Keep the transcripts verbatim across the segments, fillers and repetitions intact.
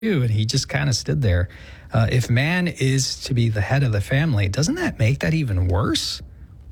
And he just kind of stood there. Uh, if man is to be the head of the family, doesn't that make that even worse?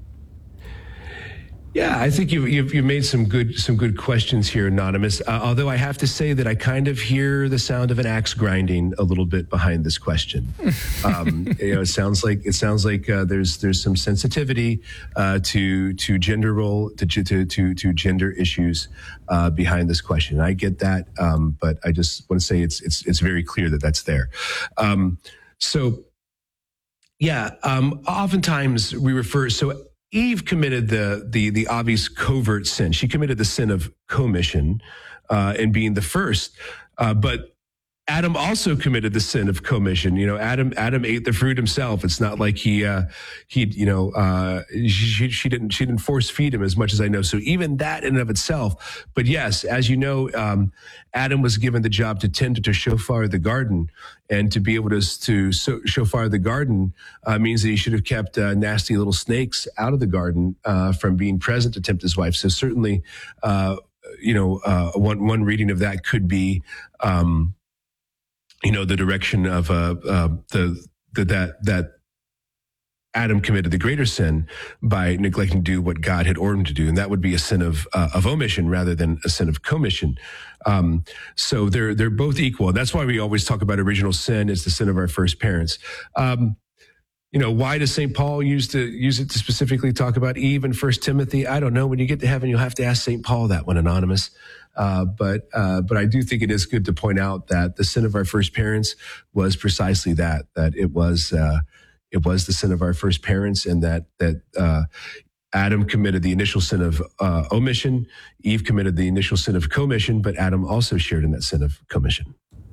Yeah, I think you've, you've, you've made some good some good questions here, Anonymous. Uh, although I have to say that I kind of hear the sound of an axe grinding a little bit behind this question. Um, you know, it sounds like it sounds like uh, there's there's some sensitivity uh, to to gender role to to to, to gender issues uh, behind this question. I get that, um, but I just want to say it's it's it's very clear that that's there. Um, so, yeah, um, oftentimes we refer so. Eve committed the, the the obvious covert sin. She committed the sin of commission uh, in being the first. Uh, but Adam also committed the sin of commission. You know, Adam Adam ate the fruit himself. It's not like he uh, he you know uh, she, she didn't she didn't force feed him, as much as I know. So even that in and of itself. But yes, as you know, um, Adam was given the job to tend to shofar the garden. And to be able to, to shofar the garden uh, means that he should have kept uh, nasty little snakes out of the garden uh, from being present to tempt his wife. So certainly, uh, you know, uh, one one reading of that could be, um, you know, the direction of uh, uh, the, the that that Adam committed the greater sin by neglecting to do what God had ordered him to do, and that would be a sin of uh, of omission rather than a sin of commission. Um, so they're they're both equal. That's why we always talk about original sin as the sin of our first parents. Um, you know, why does Saint Paul use to use it to specifically talk about Eve in First Timothy? I don't know. When you get to heaven, you'll have to ask Saint Paul that one, Anonymous. Uh, but uh, but I do think it is good to point out that the sin of our first parents was precisely that. That it was uh, it was the sin of our first parents, and that that. Uh, Adam committed the initial sin of uh, omission. Eve committed the initial sin of commission, but Adam also shared in that sin of commission.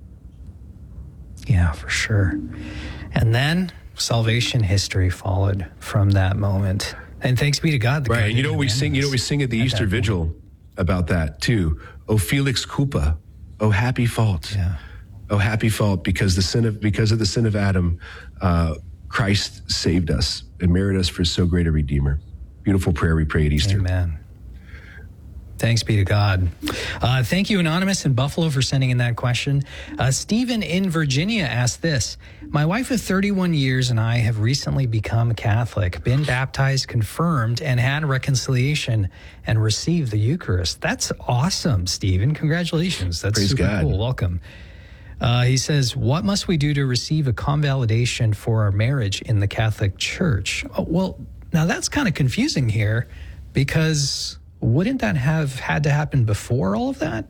Yeah, for sure. And then salvation history followed from that moment. And thanks be to God. The right. God And you know what we sing? You know what we sing at the at Easter Vigil about that too. O felix culpa, O happy fault. Yeah. O happy fault, because the sin of because of the sin of Adam, uh, Christ saved us and merited us for so great a Redeemer. Beautiful prayer we pray at Easter. Amen. Thanks be to God. Uh, thank you, Anonymous in Buffalo, for sending in that question. Uh, Stephen in Virginia asked this. My wife of thirty-one years and I have recently become Catholic, been baptized, confirmed, and had reconciliation and received the Eucharist. That's awesome, Stephen. Congratulations. That's Praise super God. Cool. Welcome. Uh, he says, what must we do to receive a convalidation for our marriage in the Catholic Church? Oh, well, now that's kind of confusing here, because wouldn't that have had to happen before all of that?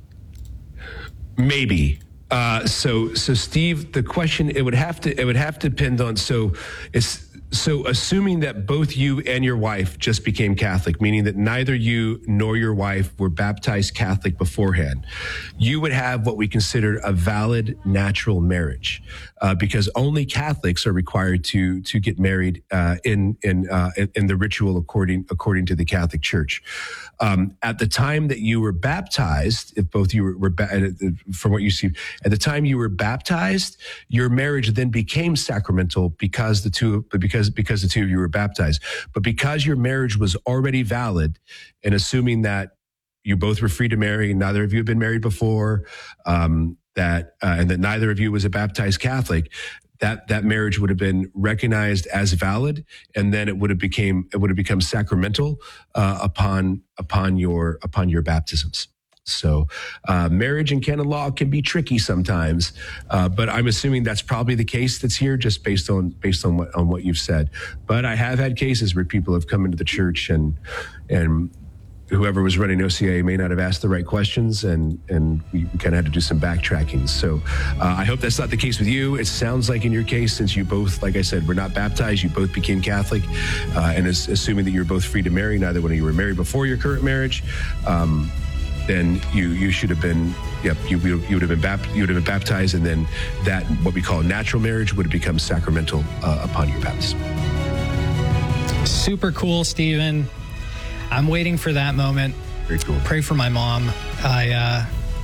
Maybe. Uh, so, so Steve, the question, it would have to, it would have to depend on, so it's, so assuming that both you and your wife just became Catholic, meaning that neither you nor your wife were baptized Catholic beforehand, you would have what we consider a valid natural marriage, uh, because only Catholics are required to to get married uh, in in, uh, in in the ritual according according to the Catholic Church. Um, at the time that you were baptized, if both you were, were ba- from what you see, at the time you were baptized, your marriage then became sacramental because the two because because the two of you were baptized. But because your marriage was already valid, and assuming that you both were free to marry, and neither of you had been married before, um, that uh, and that neither of you was a baptized Catholic, that that marriage would have been recognized as valid, and then it would have became it would have become sacramental uh, upon upon your upon your baptisms. So uh, marriage and canon law can be tricky sometimes, uh, but I'm assuming that's probably the case that's here, just based on based on what on what you've said. But I have had cases where people have come into the church and and whoever was running O C A may not have asked the right questions, and and we kind of had to do some backtracking. So uh, I hope that's not the case with you. It sounds like in your case, since you both, like I said, were not baptized, you both became Catholic, uh, and as, assuming that you're both free to marry, neither one of you were married before your current marriage. Um, then you you should have been, yep, you, you would have been bap- you would have been baptized, and then that, what we call natural marriage, would have become sacramental uh, upon your baptism. Super cool, Stephen. I'm waiting for that moment. Very cool. Pray for my mom. I uh,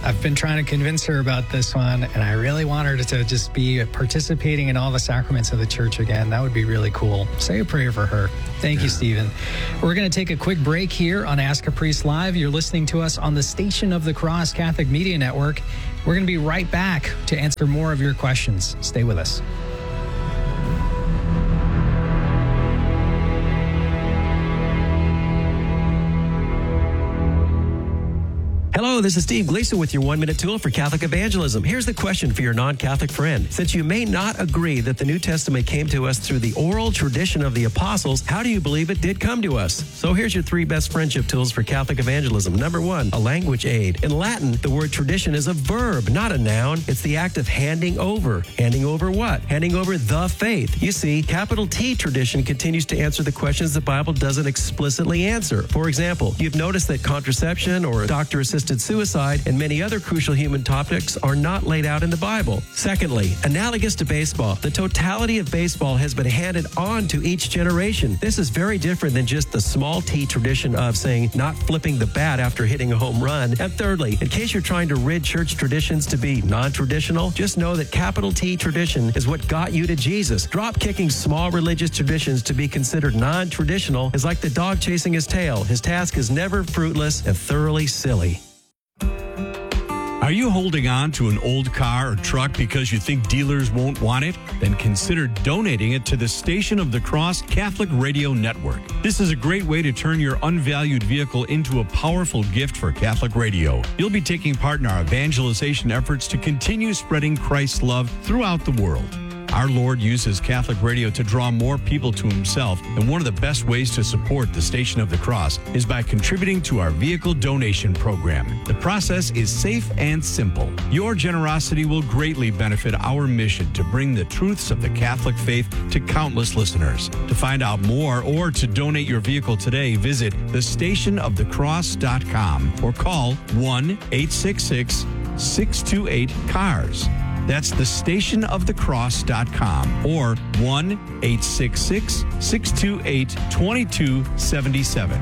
I've been trying to convince her about this one, and I really want her to, to just be participating in all the sacraments of the church again. That would be really cool. Say a prayer for her. Thank you, Stephen. We're going to take a quick break here on Ask a Priest Live. You're listening to us on the Station of the Cross Catholic Media Network. We're going to be right back to answer more of your questions. Stay with us. Hello, this is Steve Gleason with your one-minute tool for Catholic evangelism. Here's the question for your non-Catholic friend. Since you may not agree that the New Testament came to us through the oral tradition of the apostles, how do you believe it did come to us? So here's your three best friendship tools for Catholic evangelism. Number one, a language aid. In Latin, the word tradition is a verb, not a noun. It's the act of handing over. Handing over what? Handing over the faith. You see, capital T tradition continues to answer the questions the Bible doesn't explicitly answer. For example, you've noticed that contraception or doctor-assisted suicide and many other crucial human topics are not laid out in the Bible. Secondly, analogous to baseball, the totality of baseball has been handed on to each generation. This is very different than just the small T tradition of saying not flipping the bat after hitting a home run. And thirdly, in case you're trying to rid church traditions to be non-traditional, just know that capital T tradition is what got you to Jesus. Drop kicking small religious traditions to be considered non-traditional is like the dog chasing his tail. His task is never fruitless and thoroughly silly. Are you holding on to an old car or truck because you think dealers won't want it? Then consider donating it to the Station of the Cross Catholic Radio Network. This is a great way to turn your unvalued vehicle into a powerful gift for Catholic radio. You'll be taking part in our evangelization efforts to continue spreading Christ's love throughout the world. Our Lord uses Catholic radio to draw more people to himself, and one of the best ways to support the Station of the Cross is by contributing to our vehicle donation program. The process is safe and simple. Your generosity will greatly benefit our mission to bring the truths of the Catholic faith to countless listeners. To find out more or to donate your vehicle today, visit the station of the cross dot com or call one eight six six, six two eight, C A R S. That's the station of the cross dot com or one eight six six, six two eight, two two seven seven.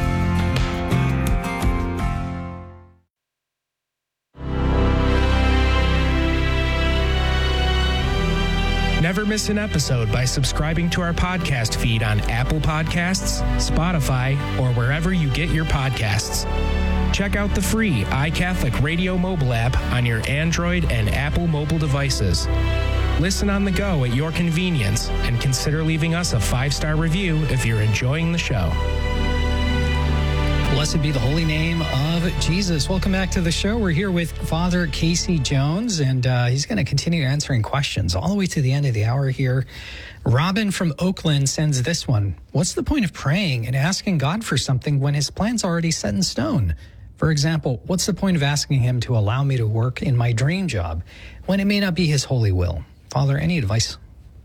Never miss an episode by subscribing to our podcast feed on Apple Podcasts, Spotify, or wherever you get your podcasts. Check out the free iCatholic Radio mobile app on your Android and Apple mobile devices. Listen on the go at your convenience and consider leaving us a five-star review if you're enjoying the show. Blessed be the holy name of Jesus. Welcome back to the show. We're here with Father Casey Jones, and uh, he's going to continue answering questions all the way to the end of the hour here. Robin from Oakland sends this one. What's the point of praying and asking God for something when his plan's already set in stone? For example, what's the point of asking him to allow me to work in my dream job when it may not be his holy will? Father, any advice?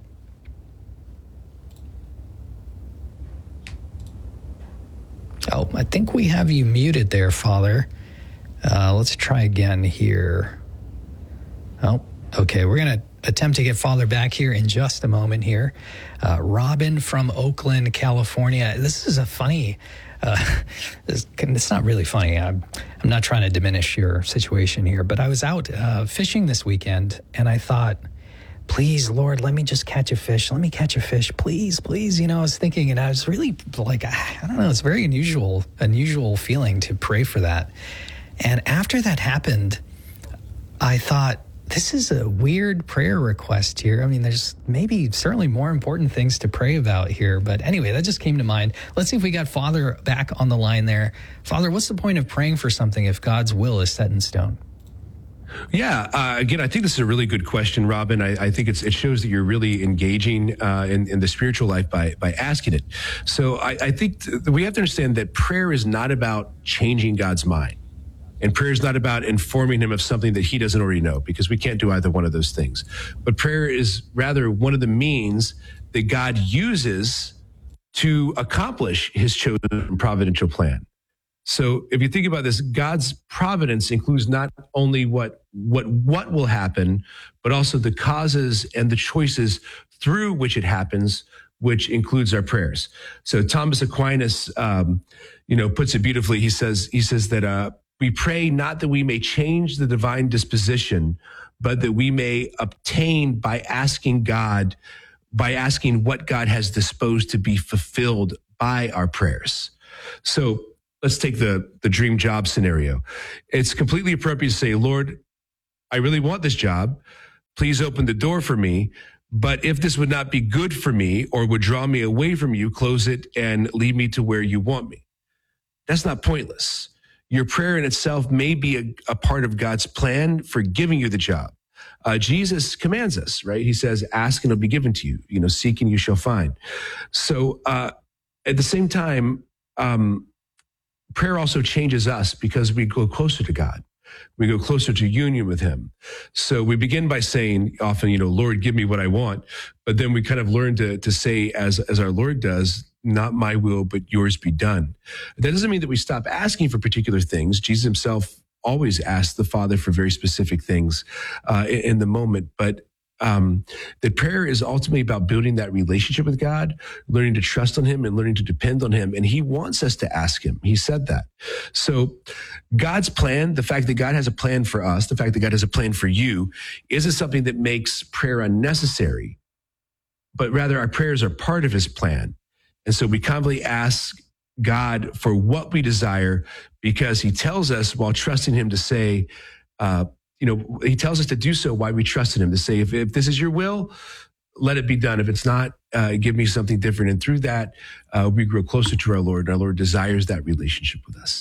Oh, I think we have you muted there, Father. Uh, let's try again here. Oh, okay. We're going to attempt to get Father back here in just a moment here. Uh, Robin from Oakland, California. This is a funny... Uh, it's not really funny. I'm, I'm not trying to diminish your situation here, but I was out uh, fishing this weekend, and I thought, please, Lord, let me just catch a fish. Let me catch a fish, please, please. You know, I was thinking, and I was really like, I don't know, it's a very unusual, unusual feeling to pray for that. And after that happened, I thought, this is a weird prayer request here. I mean, there's maybe certainly more important things to pray about here. But anyway, that just came to mind. Let's see if we got Father back on the line there. Father, what's the point of praying for something if God's will is set in stone? Yeah, uh, again, I think this is a really good question, Robin. I, I think it's, it shows that you're really engaging uh, in, in the spiritual life by by asking it. So I, I think th- we have to understand that prayer is not about changing God's mind. And prayer is not about informing him of something that he doesn't already know, because we can't do either one of those things. But prayer is rather one of the means that God uses to accomplish his chosen providential plan. So if you think about this, God's providence includes not only what what what will happen, but also the causes and the choices through which it happens, which includes our prayers. So Thomas Aquinas, um, you know, puts it beautifully. He says he says that uh, we pray not that we may change the divine disposition, but that we may obtain by asking God, by asking what God has disposed to be fulfilled by our prayers. So let's take the, the dream job scenario. It's completely appropriate to say, Lord, I really want this job. Please open the door for me. But if this would not be good for me or would draw me away from you, close it and lead me to where you want me. That's not pointless. Your prayer in itself may be a, a part of God's plan for giving you the job. Uh, Jesus commands us, right? He says, ask and it'll be given to you. You know, seek and you shall find. So uh, at the same time, um, prayer also changes us because we go closer to God. We go closer to union with him. So we begin by saying often, you know, Lord, give me what I want. But then we kind of learn to, to say, as, as our Lord does, not my will, but yours be done. That doesn't mean that we stop asking for particular things. Jesus himself always asked the Father for very specific things uh, in, in the moment. But um, that prayer is ultimately about building that relationship with God, learning to trust on him and learning to depend on him. And he wants us to ask him. He said that. So God's plan, the fact that God has a plan for us, the fact that God has a plan for you, isn't something that makes prayer unnecessary, but rather our prayers are part of his plan. And so we constantly ask God for what we desire because he tells us while trusting him to say, uh, you know, he tells us to do so while we trust in him, to say, if, if this is your will, let it be done. If it's not, uh, give me something different. And through that, uh, we grow closer to our Lord, and our Lord desires that relationship with us.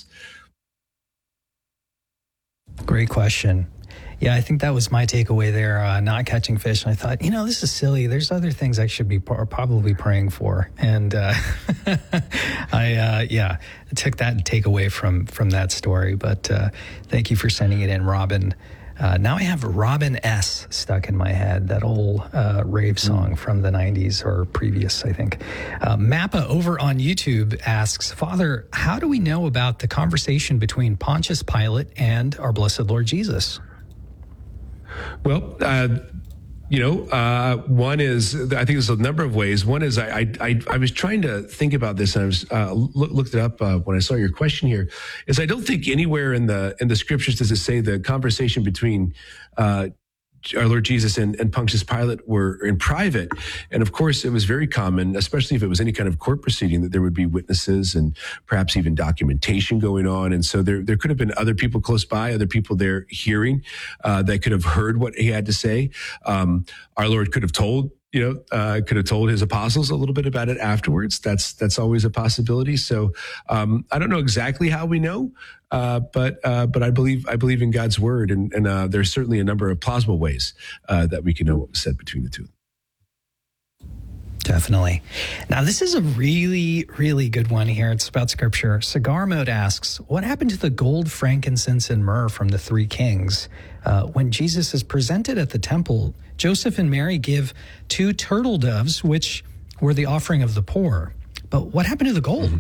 Great question. Yeah, I think that was my takeaway there, uh, not catching fish. And I thought, you know, this is silly. There's other things I should be p- probably praying for. And uh, I, uh, yeah, took that takeaway from, from that story. But uh, thank you for sending it in, Robin. Uh, now I have Robin S. stuck in my head, that old uh, rave song from the nineties or previous, I think. Uh, Mappa over on YouTube asks, Father, how do we know about the conversation between Pontius Pilate and our blessed Lord Jesus? Well, uh, you know, uh, one is, I think there's a number of ways. One is I I, I was trying to think about this, and I was uh, look, looked it up uh, when I saw your question here, is I don't think anywhere in the in the scriptures does it say the conversation between uh, our Lord Jesus and, and Pontius Pilate were in private. And of course, it was very common, especially if it was any kind of court proceeding, that there would be witnesses and perhaps even documentation going on. And so there, there could have been other people close by, other people there hearing uh, that could have heard what he had to say. Um, our Lord could have told You know, uh, could have told his apostles a little bit about it afterwards. That's that's always a possibility. So um, I don't know exactly how we know, uh, but uh, but I believe I believe in God's word, and, and uh, there's certainly a number of plausible ways uh, that we can know what was said between the two. Definitely. Now, this is a really, really good one here. It's about scripture. Cigar Mode asks, what happened to the gold, frankincense, and myrrh from the three kings? Uh, when Jesus is presented at the temple, Joseph and Mary give two turtle doves, which were the offering of the poor. But what happened to the gold?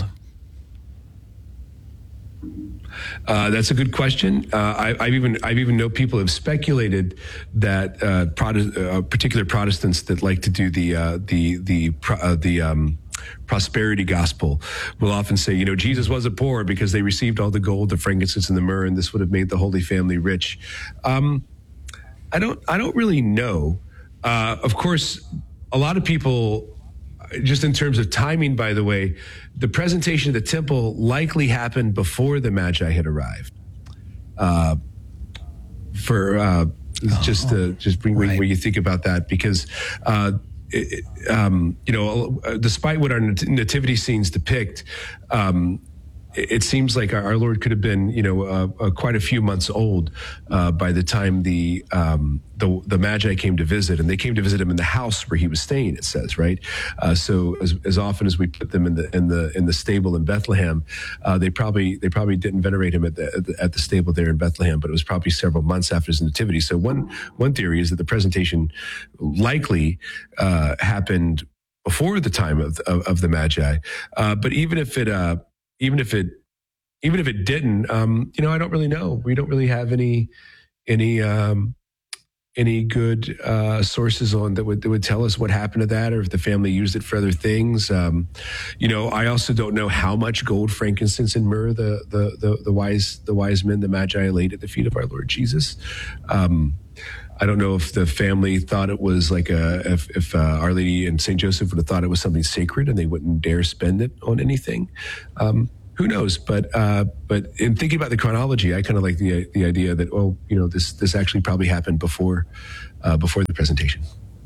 Uh, that's a good question. Uh, I, I've even I've even know people have speculated that uh, Protest, uh, particular Protestants that like to do the uh, the the uh, the um, prosperity gospel will often say, you know, Jesus wasn't poor because they received all the gold, the frankincense, and the myrrh, and this would have made the Holy Family rich. Um, I don't I don't really know. Uh, of course, a lot of people. Just in terms of timing, by the way, the presentation of the temple likely happened before the Magi had arrived. Uh, for uh, oh, just to just bring right. where you think about that, because uh, it, um, you know, despite what our nativity scenes depict, um, it seems like our, our Lord could have been, you know, uh, uh, quite a few months old uh, by the time the, um, the the Magi came to visit, and they came to visit him in the house where he was staying. It says, right. Uh, so as, as often as we put them in the in the in the stable in Bethlehem, uh, they probably they probably didn't venerate him at the, at the at the stable there in Bethlehem, but it was probably several months after his nativity. So one one theory is that the presentation likely uh, happened before the time of of, of the Magi, uh, but even if it. Uh, Even if it, even if it didn't, um, you know, I don't really know. We don't really have any, any, um, any good uh, sources on that would that would tell us what happened to that, or if the family used it for other things. Um, you know, I also don't know how much gold, frankincense, and myrrh the the the, the wise the wise men, the magi, laid at the feet of our Lord Jesus. Um, I don't know if the family thought it was like a if, if uh, Our Lady and Saint Joseph would have thought it was something sacred and they wouldn't dare spend it on anything. Um, Who knows? But uh, but in thinking about the chronology, I kind of like the the idea that, oh, you know, this this actually probably happened before uh, before the presentation.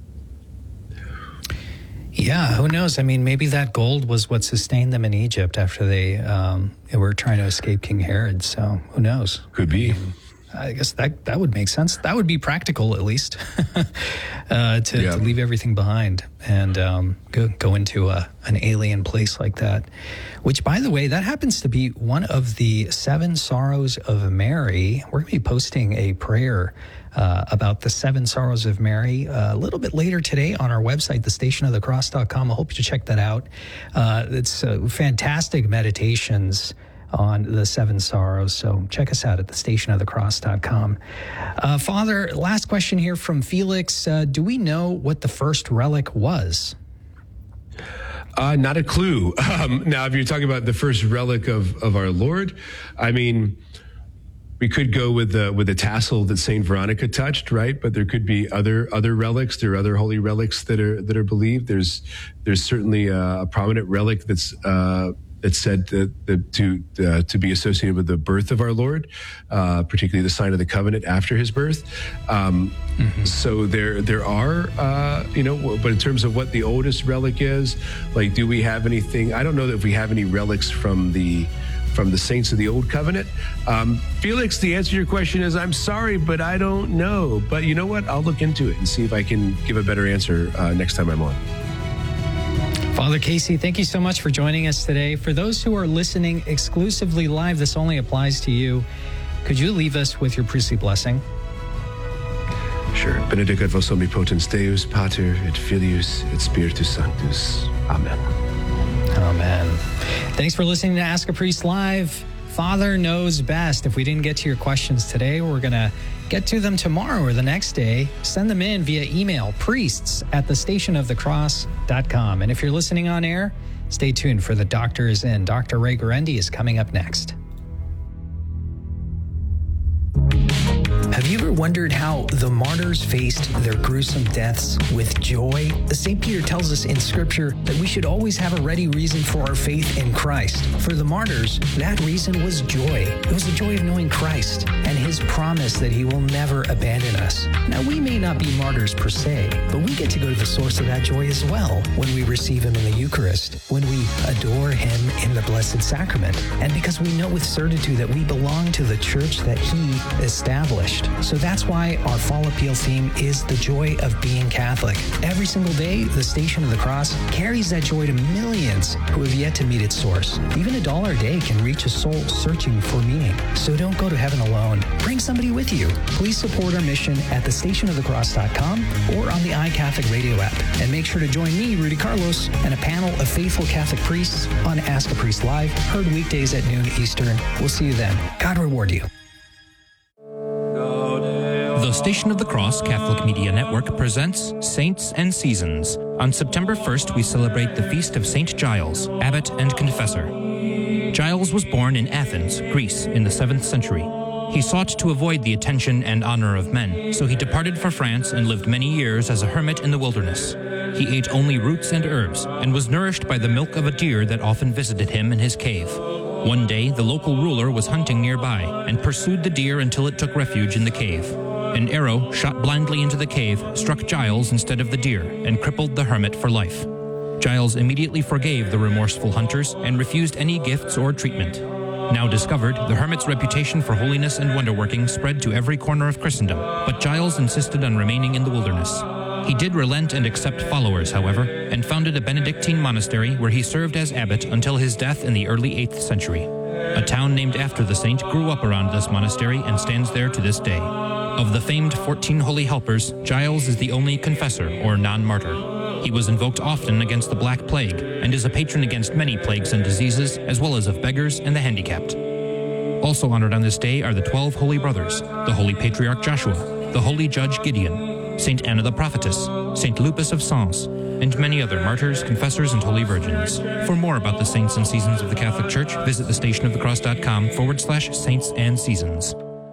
Yeah, who knows? I mean, maybe that gold was what sustained them in Egypt after they um, were trying to escape King Herod. So who knows? Could be. I guess that that would make sense. That would be practical, at least, uh, to, yeah. to leave everything behind and um, go go into a, an alien place like that. Which, by the way, that happens to be one of the seven sorrows of Mary. We're going to be posting a prayer uh, about the seven sorrows of Mary uh, a little bit later today on our website, the station of the cross dot com. I hope you check that out. Uh, it's uh, fantastic meditations on the seven sorrows. So check us out at the station of the cross dot com. Uh, Father, last question here from Felix. Uh, do we know what the first relic was? Uh, not a clue. Um, now, if you're talking about the first relic of, of our Lord, I mean, we could go with the with the tassel that Saint Veronica touched, right? But there could be other other relics. There are other holy relics that are that are believed. There's there's certainly a, a prominent relic that's uh, that's said that, that to uh, to be associated with the birth of our Lord, uh, particularly the sign of the covenant after his birth. Um, mm-hmm. So there there are, uh, you know, but in terms of what the oldest relic is, like, do we have anything? I don't know that if we have any relics from the from the saints of the Old Covenant. Um, Felix, the answer to your question is, I'm sorry, but I don't know. But you know what? I'll look into it and see if I can give a better answer uh, next time I'm on. Father Casey, thank you so much for joining us today. For those who are listening exclusively live, this only applies to you. Could you leave us with your priestly blessing? Sure. Benedicat vos omnipotens Deus, Pater, et Filius, et Spiritus Sanctus. Amen. Amen. Thanks for listening to Ask a Priest Live. Father knows best. If we didn't get to your questions today, we're going to get to them tomorrow or the next day. Send them in via email, priests at the station of the cross dot com. And if you're listening on air, stay tuned for The Doctor is In. Doctor Ray Guarendi is coming up next. Have you ever wondered how the martyrs faced their gruesome deaths with joy? Saint Peter tells us in Scripture that we should always have a ready reason for our faith in Christ. For the martyrs, that reason was joy. It was the joy of knowing Christ and his promise that he will never abandon us. Now, we may not be martyrs per se, but we get to go to the source of that joy as well when we receive him in the Eucharist, when we adore him in the Blessed Sacrament, and because we know with certitude that we belong to the church that he established. So that's why our fall appeal theme is the joy of being Catholic. Every single day, the Station of the Cross carries that joy to millions who have yet to meet its source. Even a dollar a day can reach a soul searching for meaning. So don't go to heaven alone. Bring somebody with you. Please support our mission at the station of the cross dot com or on the iCatholic radio app. And make sure to join me, Rudy Carlos, and a panel of faithful Catholic priests on Ask a Priest Live, heard weekdays at noon Eastern. We'll see you then. God reward you. The Station of the Cross Catholic Media Network presents Saints and Seasons. On September first, we celebrate the feast of Saint Giles, abbot and confessor. Giles was born in Athens, Greece, in the seventh century. He sought to avoid the attention and honor of men, so he departed for France and lived many years as a hermit in the wilderness. He ate only roots and herbs, and was nourished by the milk of a deer that often visited him in his cave. One day, the local ruler was hunting nearby, and pursued the deer until it took refuge in the cave. An arrow shot blindly into the cave struck Giles instead of the deer and crippled the hermit for life. Giles immediately forgave the remorseful hunters and refused any gifts or treatment. Now discovered, the hermit's reputation for holiness and wonderworking spread to every corner of Christendom, but Giles insisted on remaining in the wilderness. He did relent and accept followers, however, and founded a Benedictine monastery where he served as abbot until his death in the early eighth century. A town named after the saint grew up around this monastery and stands there to this day. Of the famed fourteen Holy Helpers, Giles is the only confessor or non-martyr. He was invoked often against the Black Plague and is a patron against many plagues and diseases, as well as of beggars and the handicapped. Also honored on this day are the twelve Holy Brothers, the Holy Patriarch Joshua, the holy judge Gideon, Saint Anna the Prophetess, Saint Lupus of Sens, and many other martyrs, confessors, and holy virgins. For more about the saints and seasons of the Catholic Church, visit thestationofthecross.com forward slash saints and seasons.